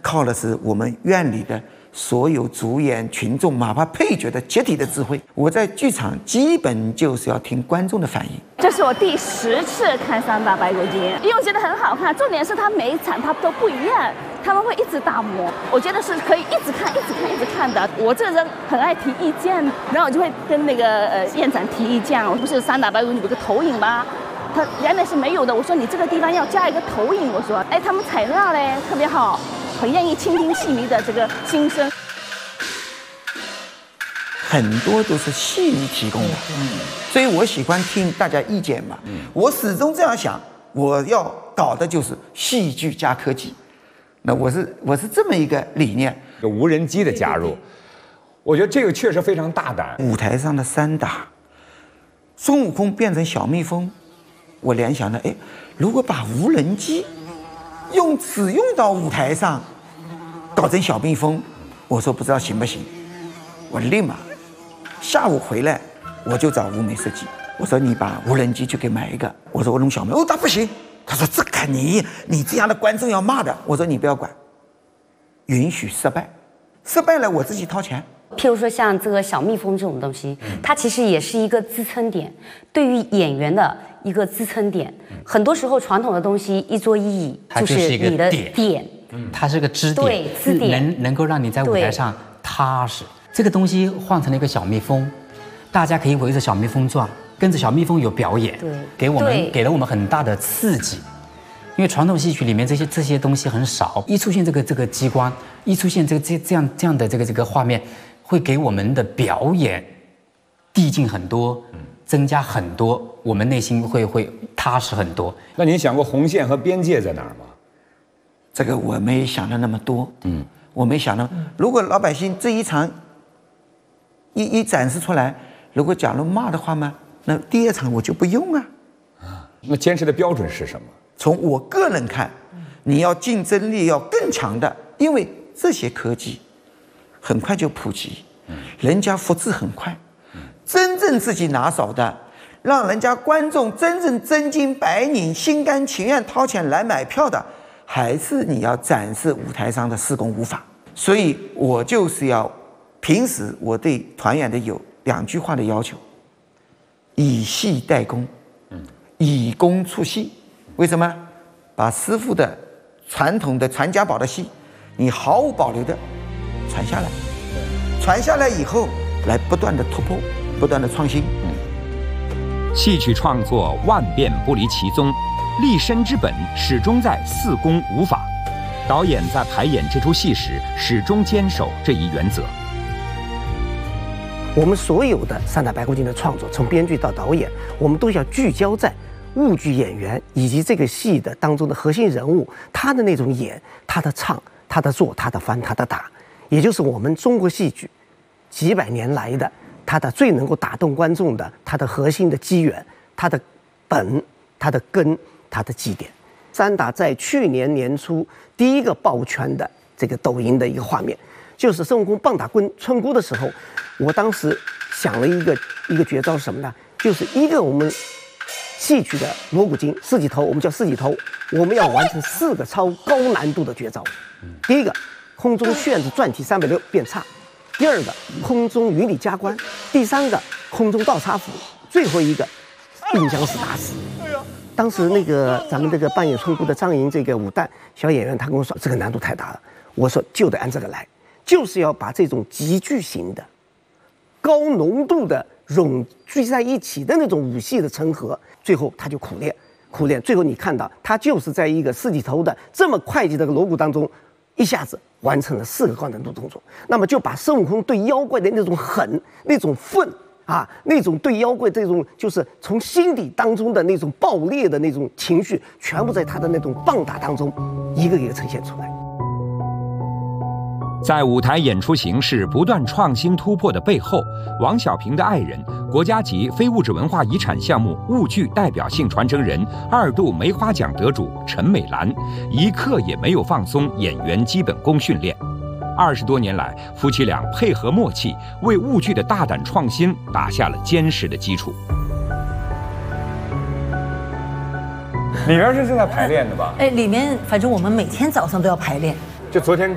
靠的是我们院里的所有主演、群众，哪怕配角的集体的智慧。我在剧场基本就是要听观众的反应。 这是我第10次看《三打白骨精》，因为我觉得很好看。重点是它每一场它都不一样，他们会一直打磨，我觉得是可以一直看、一直看、一直看的。我这个人很爱提意见，然后我就会跟那个院长提意见。我不是《三打白骨精》有个投影吗？他原来是没有的。我说你这个地方要加一个投影。我说，哎，他们采纳嘞特别好。很愿意倾听戏迷的这个心声， 很多都是戏迷提供的，所以我喜欢听大家意见嘛。我始终这样想，我要搞的就是戏剧加科技。那我是这么一个理念。 有无人机的加入，我觉得这个确实非常大胆。 舞台上的三打，孙悟空变成小蜜蜂，我联想的，哎，如果把无人机只用到舞台上，搞成小蜜蜂，我说不知道行不行。我立马下午回来，我就找舞美设计，我说你把无人机去给买一个。我说我弄小蜜，他不行，他说这个你这样的观众要骂的。我说你不要管，允许失败，失败了我自己掏钱。 譬如说像这个小蜜蜂这种东西，它其实也是一个支撑点，对于演员的一个支撑点。很多时候传统的东西一桌一椅就是你的点， 它是个支点， 对，支点能够让你在舞台上踏实。这个东西换成了一个小蜜蜂，大家可以围着小蜜蜂转，跟着小蜜蜂有表演，给了我们很大的刺激。因为传统戏曲里面这些东西很少，一出现这个机关，一出现这样的这个画面，会给我们的表演递进很多，增加很多，我们内心会踏实很多。 那您想过红线和边界在哪儿吗？ 这个我没想的那么多，我没想到，如果老百姓这一场一展示出来，如果假如骂的话嘛，那第二场我就不用啊。 那坚持的标准是什么？ 从我个人看，你要竞争力要更强的，因为这些科技很快就普及，人家复制很快，真正自己拿手的，让人家观众真正真金白银、心甘情愿掏钱来买票的，还是你要展示舞台上的施工舞法。所以我就是要，平时我对团员的有2句话的要求：以戏代工，以工出戏。为什么？把师傅的传统的传家宝的戏，你毫无保留的传下来，传下来以后，来不断的突破，不断的创新。 戏曲创作万变不离其宗，立身之本始终在四功五法。导演在排演这出戏时，始终坚守这一原则。 我们所有的三打白骨精的创作，从编剧到导演，我们都要聚焦在舞剧演员以及这个戏的当中的核心人物，他的那种演，他的唱，他的做，他的翻，他的打，也就是我们中国戏剧几百年来的他的最能够打动观众的，他的核心的机缘，他的本，他的根，他的基点。三打在去年年初第一个爆圈的这个抖音的一个画面，就是孙悟空棒打村姑的时候，我当时想了一个绝招是什么呢？就是一个我们戏曲的锣鼓经四级头，我们叫四级头，我们要完成4个超高难度的绝招。第一个，空中旋子转体360变叉；第二个，空中云里加官；第3个，空中倒插斧；最后一个，并将死打死。当时那个咱们这个扮演村姑的张莹这个武旦小演员，他跟我说这个难度太大了，我说就得按这个来，就是要把这种集聚型的、高浓度的融聚在一起的那种武戏的成合，最后他就苦练，最后你看到他就是在一个4级头的这么快捷的锣鼓当中，一下子完成了4个高难度动作，那么就把孙悟空对妖怪的那种狠、那种愤啊，那种对妖怪这种就是从心底当中的那种爆裂的那种情绪，全部在他的那种棒打当中一个一个呈现出来。 在舞台演出形式不断创新突破的背后，王小平的爱人、国家级非物质文化遗产项目舞剧代表性传承人、2度梅花奖得主陈美兰，一刻也没有放松演员基本功训练。20多年来，夫妻俩配合默契，为舞剧的大胆创新打下了坚实的基础。 里面是正在排练的吧？ 里面反正我们每天早上都要排练。 就昨天